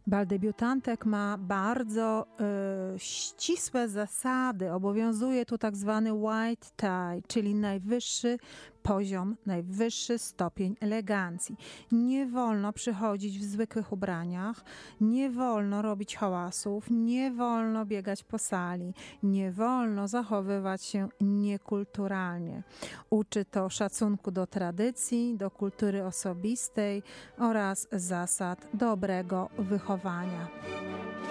Bal debiutantek ma bardzo ścisłe zasady. Obowiązuje tu tak zwany white tie, czyli najwyższy poziom, najwyższy stopień elegancji. Nie wolno przychodzić w zwykłych ubraniach, nie wolno robić hałasów, nie wolno biegać po sali, nie wolno zachowywać się niekulturalnie. Uczy to szacunku do tradycji, do kultury osobistej oraz zasad dobrego wychowania.